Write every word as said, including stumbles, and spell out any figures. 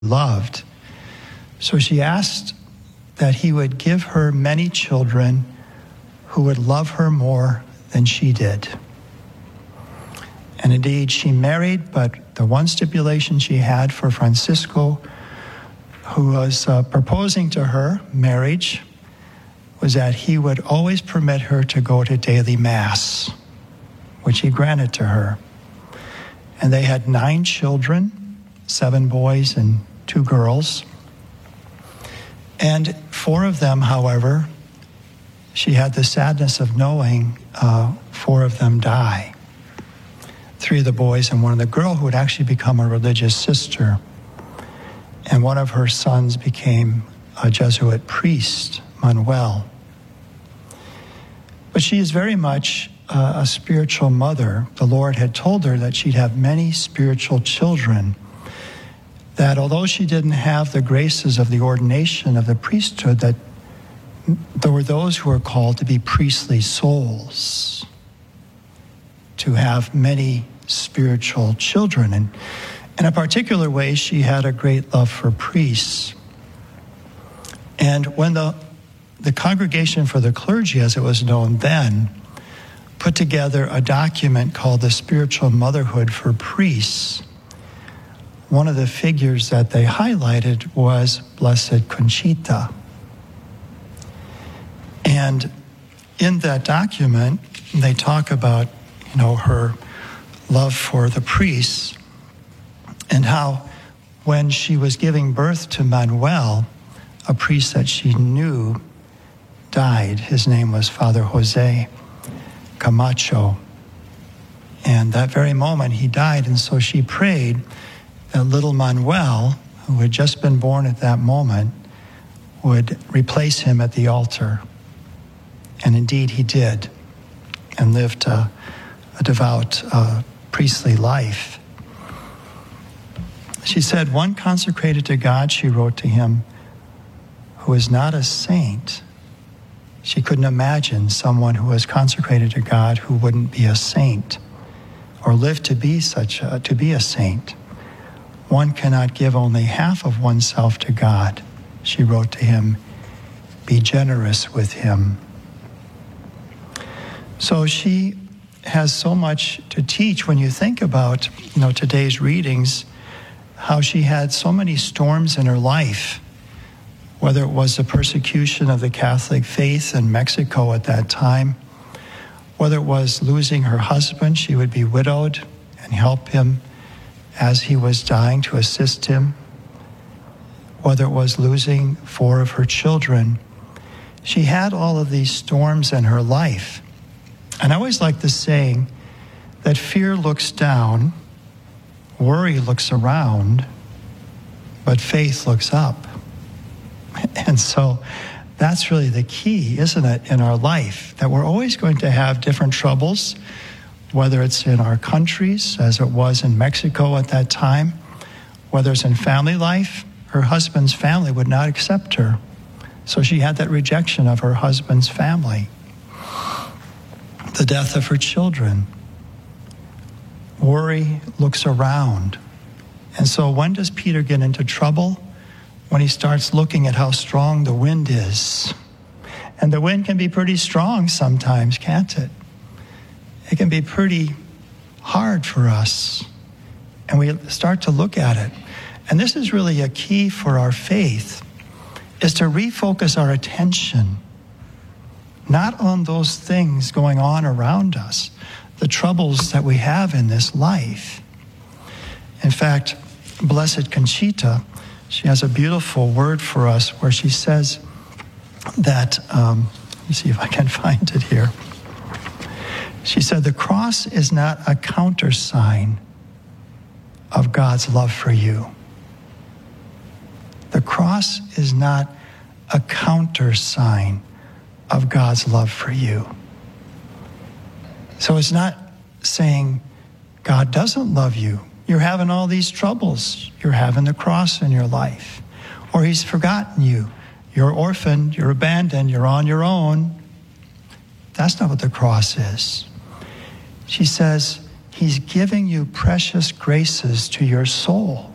loved. So she asked that he would give her many children who would love her more than she did. And indeed, she married, but the one stipulation she had for Francisco, who was uh, proposing to her marriage, was that he would always permit her to go to daily mass, which he granted to her. And they had nine children, seven boys and two girls. And four of them, however, she had the sadness of knowing uh, four of them die. Three of the boys and one of the girl who would actually become a religious sister. And one of her sons became a Jesuit priest, Manuel. But she is very much uh, a spiritual mother. The Lord had told her that she'd have many spiritual children, that although she didn't have the graces of the ordination of the priesthood, that there were those who were called to be priestly souls, to have many spiritual children. And in a particular way, she had a great love for priests. And when the, the Congregation for the Clergy, as it was known then, put together a document called the Spiritual Motherhood for Priests, one of the figures that they highlighted was Blessed Conchita. And in that document, they talk about, you know, her love for the priests and how when she was giving birth to Manuel, a priest that she knew died. His name was Father Jose Camacho. And that very moment he died, and so she prayed that little Manuel, who had just been born at that moment, would replace him at the altar. And indeed he did, and lived a, a devout uh, priestly life. She said, one consecrated to God, she wrote to him, who is not a saint. She couldn't imagine someone who was consecrated to God who wouldn't be a saint or live to be such a, to be a saint. One cannot give only half of oneself to God. She wrote to him, be generous with him. So she has so much to teach when you think about, you know, today's readings, how she had so many storms in her life, whether it was the persecution of the Catholic faith in Mexico at that time, whether it was losing her husband, she would be widowed and help him as he was dying to assist him, whether it was losing four of her children. She had all of these storms in her life. And I always like the saying that fear looks down, worry looks around, but faith looks up. And so that's really the key, isn't it, in our life, that we're always going to have different troubles, whether it's in our countries, as it was in Mexico at that time, whether it's in family life. Her husband's family would not accept her. So she had that rejection of her husband's family. The death of her children. Worry looks around. And so when does Peter get into trouble? When he starts looking at how strong the wind is. And the wind can be pretty strong sometimes, can't it? It can be pretty hard for us. And we start to look at it. And this is really a key for our faith, is to refocus our attention, not on those things going on around us, the troubles that we have in this life. In fact, Blessed Conchita, she has a beautiful word for us where she says that, um, let me see if I can find it here. She said, the cross is not a countersign of God's love for you. The cross is not a countersign of God's love for you. So it's not saying God doesn't love you. You're having all these troubles. You're having the cross in your life. Or he's forgotten you. You're orphaned, you're abandoned, you're on your own. That's not what the cross is. She says, he's giving you precious graces to your soul.